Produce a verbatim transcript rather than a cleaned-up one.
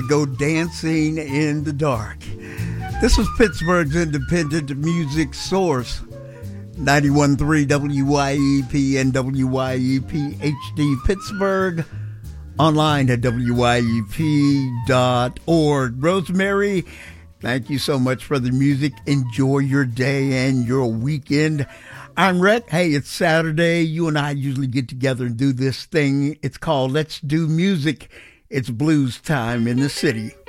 Go dancing in the dark. This was Pittsburgh's independent music source. ninety-one point three W Y E P and W Y E P H D Pittsburgh. Online at W Y E P dot org. Rosemary, thank you so much for the music. Enjoy your day and your weekend. I'm Rhett. Hey, it's Saturday. You and I usually get together and do this thing. It's called Let's Do Music. It's blues time in the city.